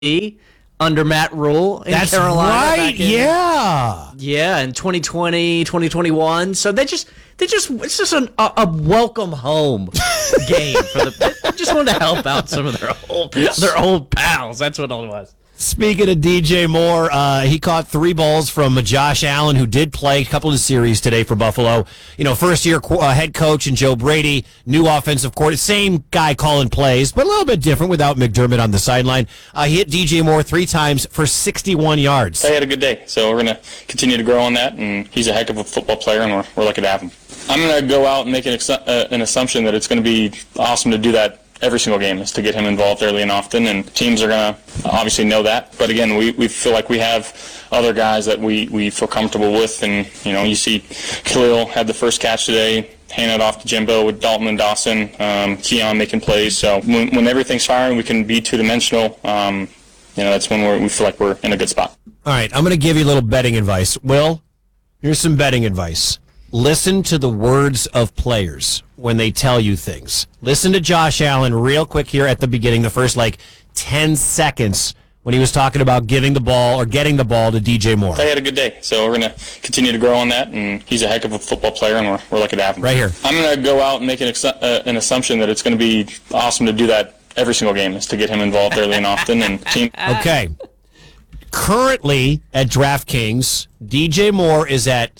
under Matt Rule in That's Carolina. right. Yeah, in 2020, 2021. So it's just a welcome home game for they just wanted to help out some of their old pals. That's what it was. Speaking of DJ Moore, he caught 3 balls from Josh Allen, who did play a couple of series today for Buffalo. First-year head coach and Joe Brady, new offensive coordinator, same guy calling plays, but a little bit different without McDermott on the sideline. He hit DJ Moore 3 times for 61 yards. He had a good day, so we're going to continue to grow on that, and he's a heck of a football player, and we're lucky to have him. I'm going to go out and make an assumption that it's going to be awesome to do that every single game, is to get him involved early and often, and teams are going to obviously know that. But again, we feel like we have other guys that we feel comfortable with, and you see Khalil had the first catch today, handed off to Jimbo with Dalton and Dawson, Keon making plays. So when everything's firing, we can be two-dimensional. That's when we feel like we're in a good spot. All right, I'm going to give you a little betting advice. Will, here's some betting advice. Listen to the words of players when they tell you things. Listen to Josh Allen real quick here at the beginning, the first 10 seconds when he was talking about giving the ball or getting the ball to DJ Moore. He had a good day, so we're going to continue to grow on that, and he's a heck of a football player, and we're lucky to have him. Right here. I'm going to go out and make an assumption that it's going to be awesome to do that every single game, is to get him involved early and often. And team. Okay. Currently at DraftKings, DJ Moore is at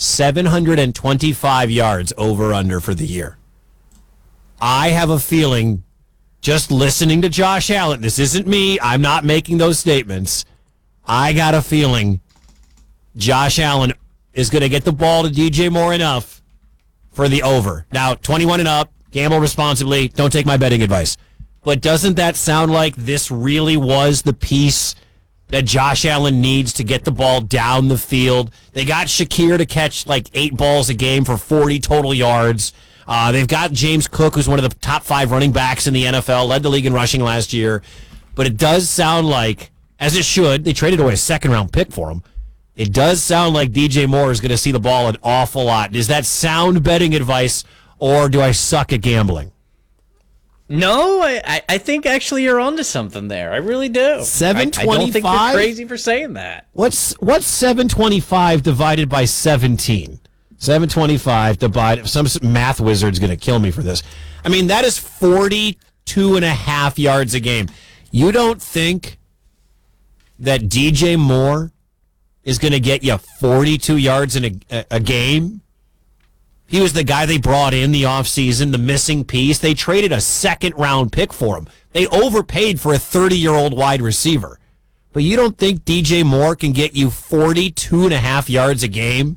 725 yards over-under for the year. I have a feeling, just listening to Josh Allen, this isn't me, I'm not making those statements, I got a feeling Josh Allen is going to get the ball to DJ Moore enough for the over. Now, 21 and up, gamble responsibly, don't take my betting advice. But doesn't that sound like this really was the piece that Josh Allen needs to get the ball down the field? They got Shakir to catch 8 balls a game for 40 total yards. They've got James Cook, who's one of the top 5 running backs in the NFL, led the league in rushing last year. But it does sound like, as it should, they traded away a second-round pick for him. It does sound like DJ Moore is going to see the ball an awful lot. Is that sound betting advice, or do I suck at gambling? No, I think actually you're onto something there. I really do. 725? I don't think you're crazy for saying that. What's 725 divided by 17? 725 divided... Some math wizard's going to kill me for this. I mean, that is 42 and a half yards a game. You don't think that DJ Moore is going to get you 42 yards in a game? He was the guy they brought in the offseason, the missing piece. They traded a second-round pick for him. They overpaid for a 30-year-old wide receiver. But you don't think DJ Moore can get you 42 and a half yards a game?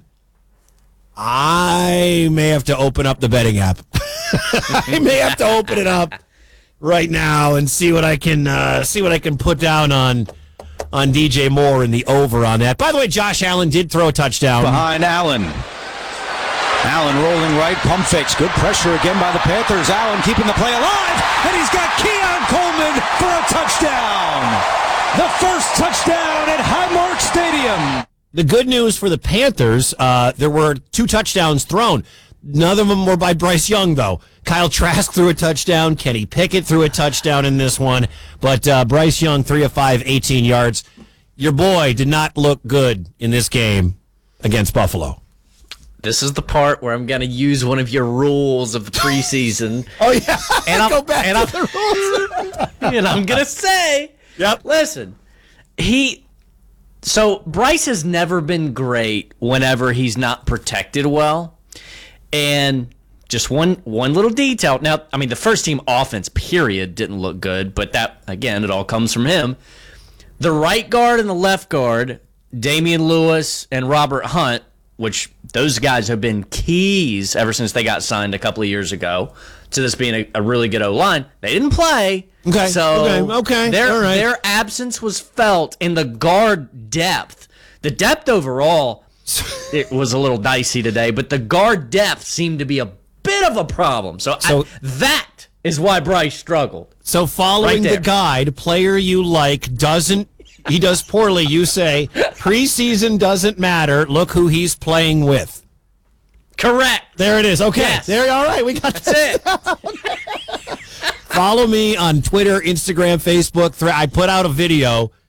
I may have to open up the betting app. I may have to open it up right now and see what I can put down on DJ Moore and the over on that. By the way, Josh Allen did throw a touchdown. Behind Allen. Allen rolling right, pump fakes. Good pressure again by the Panthers. Allen keeping the play alive, and he's got Keon Coleman for a touchdown. The first touchdown at Highmark Stadium. The good news for the Panthers, there were 2 touchdowns thrown. None of them were by Bryce Young, though. Kyle Trask threw a touchdown. Kenny Pickett threw a touchdown in this one. But Bryce Young, 3 of 5, 18 yards. Your boy did not look good in this game against Buffalo. This is the part where I'm going to use one of your rules of the preseason. Oh, yeah. And go back to the rules. And I'm going to say, listen, so Bryce has never been great whenever he's not protected well. And just one little detail. Now, I mean, the first team offense, period, didn't look good. But that, again, it all comes from him. The right guard and the left guard, Damian Lewis and Robert Hunt, which those guys have been keys ever since they got signed a couple of years ago to this being a really good O-line. They didn't play. Okay. So okay. Their absence was felt in the guard depth. The depth overall, it was a little dicey today, but the guard depth seemed to be a bit of a problem. So that is why Bryce struggled. So following the guide, player you like he does poorly, you say, preseason doesn't matter. Look who he's playing with. Correct. There it is. Okay. Yes. All right. We got That's it. Follow me on Twitter, Instagram, Facebook. I put out a video